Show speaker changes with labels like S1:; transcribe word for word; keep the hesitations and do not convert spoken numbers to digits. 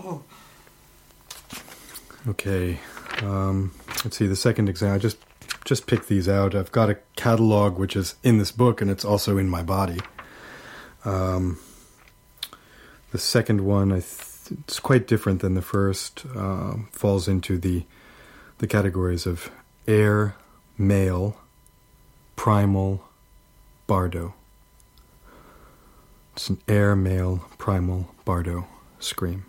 S1: Okay, um, let's see, the second exam, I just, just picked these out. I've got a catalog which is in this book, and it's also in my body. Um, the second one, I th- it's quite different than the first, uh, falls into the, the categories of air, male, primal, bardo. It's an air, male, primal, bardo scream.